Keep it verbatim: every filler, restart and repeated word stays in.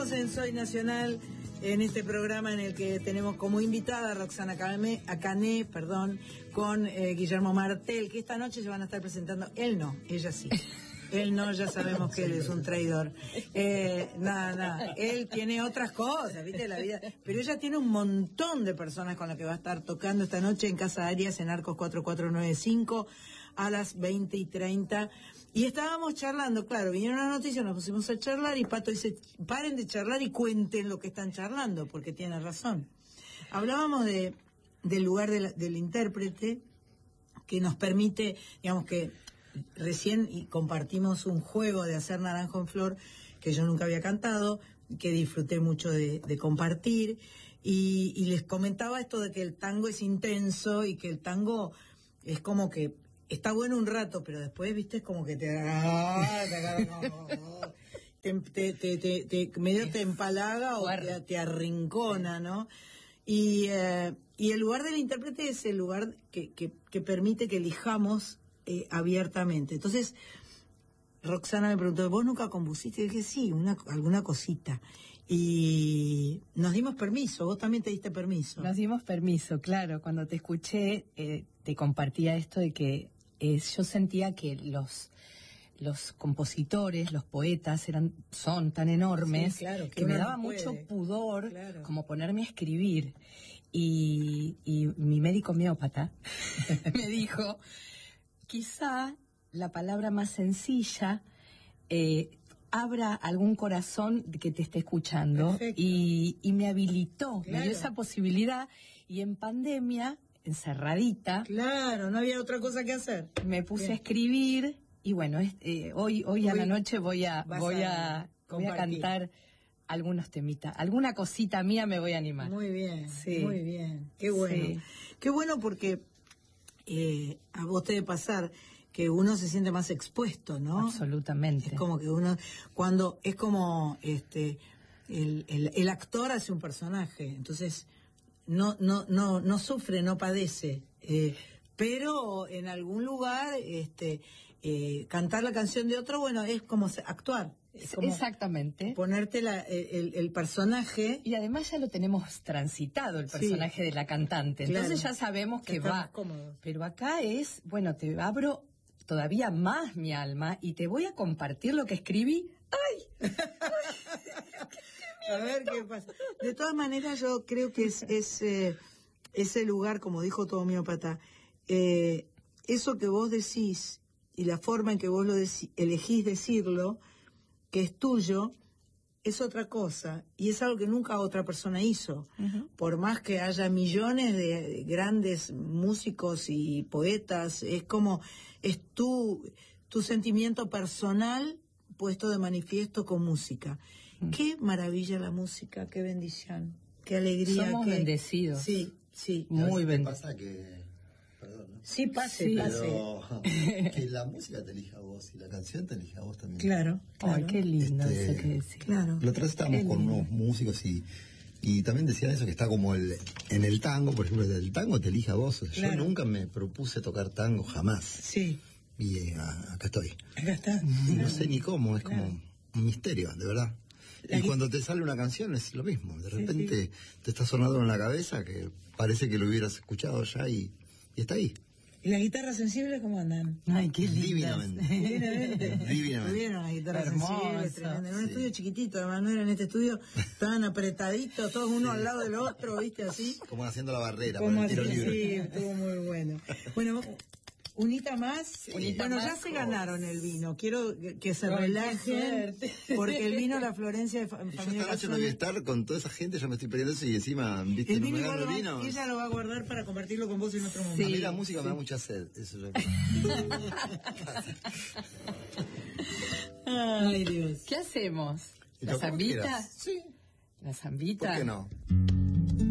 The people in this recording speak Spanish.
Seguimos en Soy Nacional, en este programa en el que tenemos como invitada a Roxana Cané, a Cané, perdón, con eh, Guillermo Martel, que esta noche se van a estar presentando. Él no, ella sí. Él no, ya sabemos que él es un traidor. Eh, nada, nada. Él tiene otras cosas, ¿viste? La vida. Pero ella tiene un montón de personas con las que va a estar tocando esta noche en Casa Arias, en Arcos cuatro cuatro nueve cinco, a las veinte y treinta. Y estábamos charlando, claro, vinieron las noticias, nos pusimos a charlar y Pato dice, paren de charlar y cuenten lo que están charlando, porque tiene razón. Hablábamos de del lugar de la, del intérprete, que nos permite, digamos que recién y compartimos un juego de hacer Naranjo en Flor que yo nunca había cantado, que disfruté mucho de, de compartir, y, y les comentaba esto de que el tango es intenso y que el tango es como que está bueno un rato, pero después, viste, es como que te te, te, te, te, te medio te empalaga o te, te arrincona, ¿no? Y, eh, y el lugar del intérprete es el lugar que, que, que permite que elijamos Eh, abiertamente. Entonces, Roxana me preguntó, ¿vos nunca compusiste? Y dije, sí, una, alguna cosita. Y nos dimos permiso, vos también te diste permiso. Nos dimos permiso, claro. Cuando te escuché, eh, te compartía esto de que eh, yo sentía que los los compositores, los poetas eran son tan enormes, sí, claro, que, que me daba no mucho pudor, claro, como ponerme a escribir. Y, y mi médico homeópata me dijo, quizá la palabra más sencilla eh, abra algún corazón que te esté escuchando. y, y me habilitó, claro, me dio esa posibilidad, y en pandemia, encerradita, claro, no había otra cosa que hacer, me puse bien, a escribir, y bueno, eh, hoy, hoy hoy a la noche voy a voy a, a voy a cantar algunos temitas, alguna cosita mía me voy a animar. Muy bien, sí, muy bien, qué bueno, sí, qué bueno, porque Eh, a vos te debe pasar que uno se siente más expuesto, ¿no? Absolutamente. Es como que uno, cuando es como este el, el, el actor hace un personaje, entonces no no no no sufre, no padece, eh, pero en algún lugar este eh, cantar la canción de otro, bueno, es como actuar. Es como exactamente. Ponerte la, el, el personaje. Y además ya lo tenemos transitado, el personaje, sí, de la cantante. Entonces, claro, ya sabemos que va. Cómodos. Pero acá es, bueno, te abro todavía más mi alma y te voy a compartir lo que escribí. ¡Ay! A ver qué pasa. De todas maneras, yo creo que es, es eh, ese lugar, como dijo tu homeópata, eh, eso que vos decís y la forma en que vos lo deci- elegís decirlo, que es tuyo, es otra cosa, y es algo que nunca otra persona hizo. Uh-huh. Por más que haya millones de grandes músicos y poetas, es como, es tu, tu sentimiento personal puesto de manifiesto con música. Uh-huh. Qué maravilla la música, qué bendición, qué alegría. Somos qué... bendecidos. Sí, sí. Muy bendecidos. Pasa que... Perdón, ¿no? Sí, pase, sí, pase. Pero que la música te elija a vos y la canción te elija a vos también. Claro, claro. Ay, qué lindo este, eso que decís. Claro. La otra vez estábamos con unos músicos y, y también decían eso, que está como el en el tango, por ejemplo, el tango te elija a vos. O sea, claro. Yo nunca me propuse tocar tango, jamás. Sí. Y eh, acá estoy. Acá está. Y no sé ni cómo, es claro, como un misterio, de verdad. La y cuando te sale una canción es lo mismo. De repente sí, sí, te está sonando en la cabeza que parece que lo hubieras escuchado ya y, y está ahí. ¿Y las guitarras sensibles cómo andan? Ay, qué lindas. Divinamente. Divinamente. Divinamente. Tuvieron las guitarras sensibles, tremendo. En un sí, estudio chiquitito, además no era en este estudio, estaban apretaditos, todos uno sí, al lado del otro, ¿viste? Así. Como haciendo la barrera, como para el tiro así, libre. Sí, estuvo muy bueno. Bueno, unita más. Sí, unita bueno, más ya se cosas. Ganaron el vino. Quiero que se no, relajen, porque el vino La Florencia de Familia Yo esta noche no voy a estar con toda esa gente, ya me estoy perdiendo eso y encima, viste, el no vino me gano el vino. Ella lo va a guardar para compartirlo con vos en otro momento. Sí, a mí la música sí, me da mucha sed, eso es lo que... Ay, Dios. ¿Qué hacemos? ¿La zambita? Sí. ¿La zambita? ¿Por qué no?